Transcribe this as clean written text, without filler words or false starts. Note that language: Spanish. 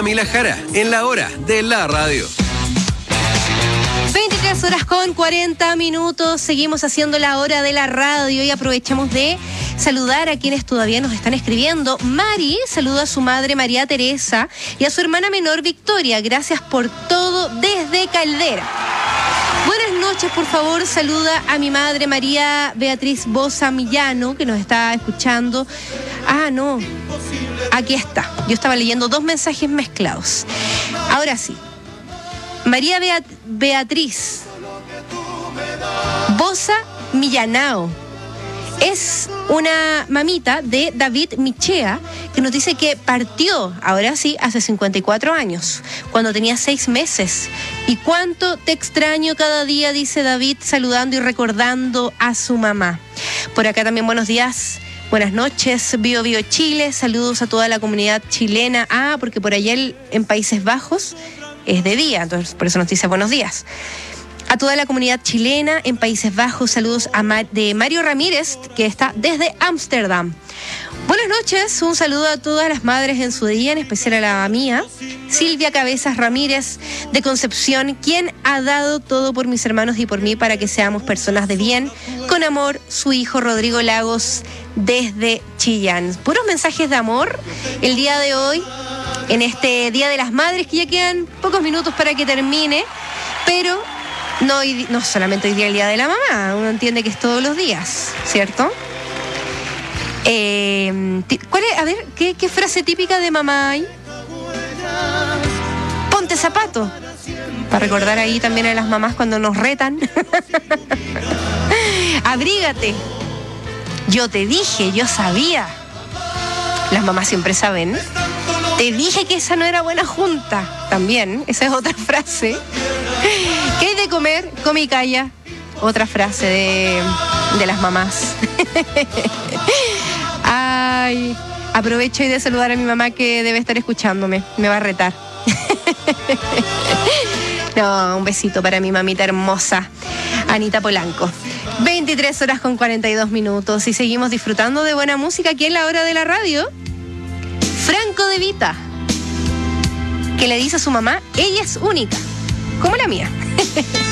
Camila Jara, en la hora de la radio. 23 horas con 40 minutos, seguimos haciendo la hora de la radio y aprovechamos de saludar a quienes todavía nos están escribiendo. Mari saluda a su madre María Teresa y a su hermana menor Victoria. Gracias por todo desde Caldera. Buenas noches, por favor, saluda a mi madre María Beatriz Bosa Millano, que nos está escuchando. Ah, no, aquí está. Yo estaba leyendo dos mensajes mezclados. Ahora sí. María Beatriz Bosa Millanao es una mamita de David Michea que nos dice que partió, ahora sí, hace 54 años, cuando tenía 6 meses. Y cuánto te extraño cada día, dice David, saludando y recordando a su mamá. Por acá también buenos días. Buenas noches, Bio Bio Chile, saludos a toda la comunidad chilena. Ah, porque por allá en Países Bajos es de día, entonces por eso nos dice buenos días. A toda la comunidad chilena en Países Bajos, saludos de Mario Ramírez, que está desde Ámsterdam. Buenas noches, un saludo a todas las madres en su día, en especial a la mía, Silvia Cabezas Ramírez de Concepción, quien ha dado todo por mis hermanos y por mí para que seamos personas de bien. Con amor, su hijo Rodrigo Lagos desde Chillán. Puros mensajes de amor el día de hoy, en este Día de las Madres, que ya quedan pocos minutos para que termine, pero no solamente hoy día el Día de la Mamá, uno entiende que es todos los días, ¿cierto? ¿Cuál es? A ver, ¿qué frase típica de mamá hay? Ponte zapato. Para recordar ahí también a las mamás cuando nos retan. Abrígate. Yo te dije, yo sabía. Las mamás siempre saben. Te dije que esa no era buena junta. También, esa es otra frase. ¿Qué hay de comer? Come y calla. Otra frase de las mamás. Ay, aprovecho y de saludar a mi mamá, que debe estar escuchándome. Me va a retar. No, un besito para mi mamita hermosa, Anita Polanco. 23 horas con 42 minutos y seguimos disfrutando de buena música aquí en la hora de la radio. Franco De Vita, que le dice a su mamá, ella es única, como la mía.